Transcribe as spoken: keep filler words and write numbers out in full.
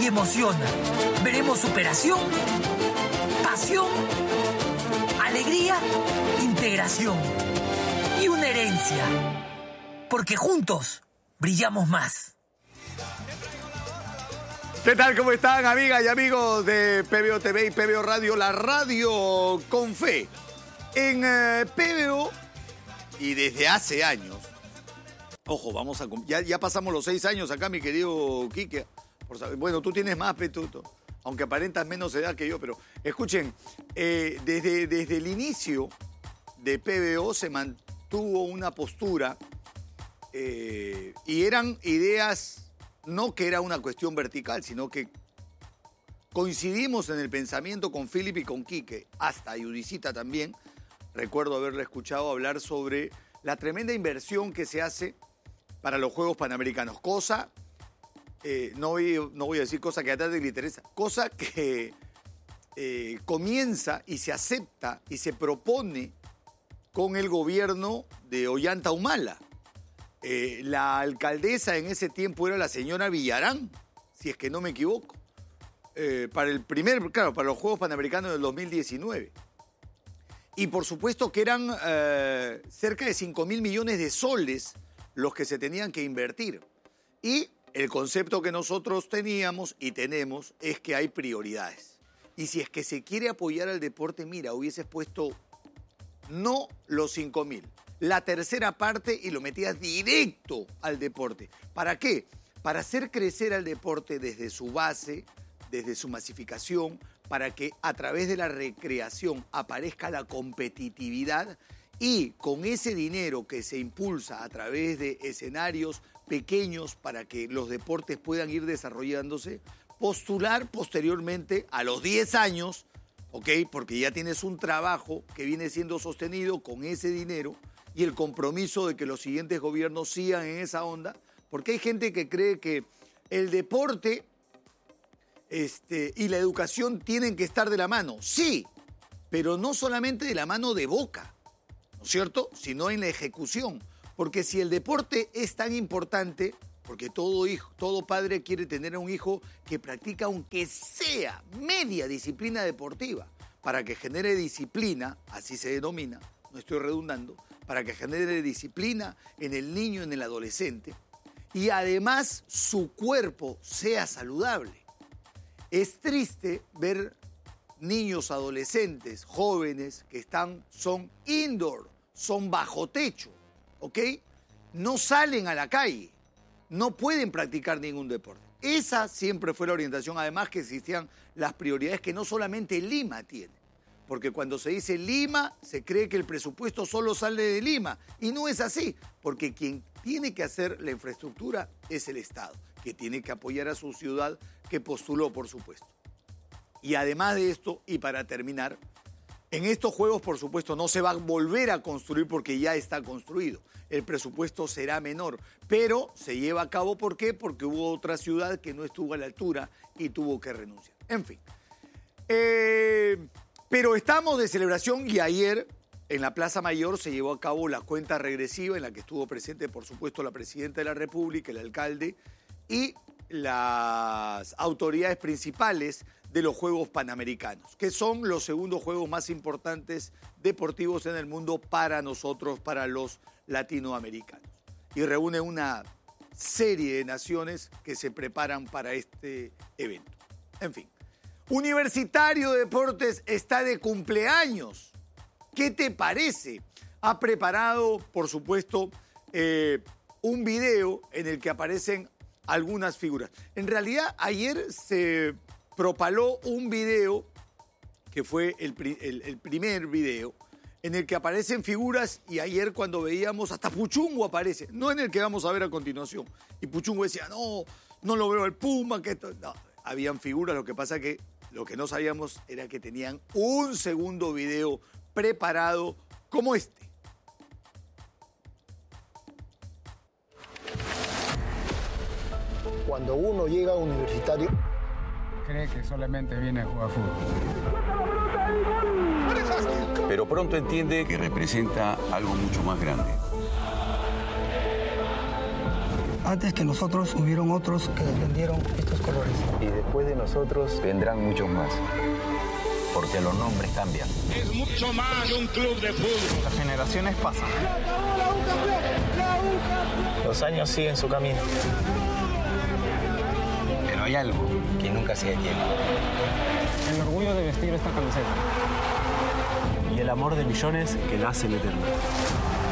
y emociona. Veremos superación, pasión, alegría, integración y una herencia. Porque juntos brillamos más. ¿Qué tal? ¿Cómo están, amigas y amigos de P B O T V y P B O Radio? La radio con fe. En eh, P B O, y desde hace años, ojo, vamos a ya, ya pasamos los seis años acá, mi querido Quique. Por, bueno, tú tienes más, Petuto, aunque aparentas menos edad que yo, pero escuchen, eh, desde, desde el inicio de P B O se mantuvo una postura eh, y eran ideas... No que era una cuestión vertical, sino que coincidimos en el pensamiento con Philip y con Quique, hasta Judicita también. Recuerdo haberle escuchado hablar sobre la tremenda inversión que se hace para los Juegos Panamericanos. Cosa, eh, no, voy, no voy a decir cosa que a nadie le interesa, cosa que eh, comienza y se acepta y se propone con el gobierno de Ollanta Humala. Eh, la alcaldesa en ese tiempo era la señora Villarán, si es que no me equivoco, eh, para el primer, claro, para los Juegos Panamericanos del dos mil diecinueve. Y por supuesto que eran eh, cerca de cinco mil millones de soles los que se tenían que invertir. Y el concepto que nosotros teníamos y tenemos es que hay prioridades. Y si es que se quiere apoyar al deporte, mira, hubieses puesto no los cinco mil. La tercera parte y lo metías directo al deporte. ¿Para qué? Para hacer crecer al deporte desde su base, desde su masificación, para que a través de la recreación aparezca la competitividad y con ese dinero que se impulsa a través de escenarios pequeños para que los deportes puedan ir desarrollándose, postular posteriormente a los diez años, ¿ok? Porque ya tienes un trabajo que viene siendo sostenido con ese dinero, y el compromiso de que los siguientes gobiernos sigan en esa onda, porque hay gente que cree que el deporte este, y la educación tienen que estar de la mano. Sí, pero no solamente de la mano de boca, ¿no es cierto?, sino en la ejecución. Porque si el deporte es tan importante, porque todo, hijo, todo padre quiere tener a un hijo que practica aunque sea media disciplina deportiva, para que genere disciplina, así se denomina, no estoy redundando, para que genere disciplina en el niño, en el adolescente, y además su cuerpo sea saludable. Es triste ver niños, adolescentes, jóvenes que están, son indoor, son bajo techo, ¿ok? No salen a la calle, no pueden practicar ningún deporte. Esa siempre fue la orientación, además que existían las prioridades que no solamente Lima tiene. Porque cuando se dice Lima, se cree que el presupuesto solo sale de Lima. Y no es así, porque quien tiene que hacer la infraestructura es el Estado, que tiene que apoyar a su ciudad, que postuló, por supuesto. Y además de esto, y para terminar, en estos Juegos, por supuesto, no se va a volver a construir porque ya está construido. El presupuesto será menor, pero se lleva a cabo, ¿por qué? Porque hubo otra ciudad que no estuvo a la altura y tuvo que renunciar. En fin. Eh... Pero estamos de celebración y ayer en la Plaza Mayor se llevó a cabo la cuenta regresiva en la que estuvo presente, por supuesto, la Presidenta de la República, el alcalde y las autoridades principales de los Juegos Panamericanos, que son los segundos Juegos más importantes deportivos en el mundo para nosotros, para los latinoamericanos. Y reúne una serie de naciones que se preparan para este evento. En fin. Universitario de Deportes está de cumpleaños. ¿Qué te parece? Ha preparado, por supuesto, eh, un video en el que aparecen algunas figuras. En realidad, ayer se propaló un video, que fue el, el, el primer video, en el que aparecen figuras y ayer cuando veíamos, hasta Puchungo aparece, no en el que vamos a ver a continuación. Y Puchungo decía, no, no lo veo al Puma, que esto... No, habían figuras, lo que pasa que lo que no sabíamos era que tenían un segundo video preparado como este. Cuando uno llega a Universitario, cree que solamente viene a jugar fútbol. Pero pronto entiende que representa algo mucho más grande. Antes que nosotros hubieron otros que defendieron estos colores. Y después de nosotros vendrán muchos más. Porque los nombres cambian. Es mucho más que un club de fútbol. Las generaciones pasan. Los años siguen su camino. Pero hay algo que nunca se detiene. El orgullo de vestir esta camiseta. Y el amor de millones que la hacen eterna.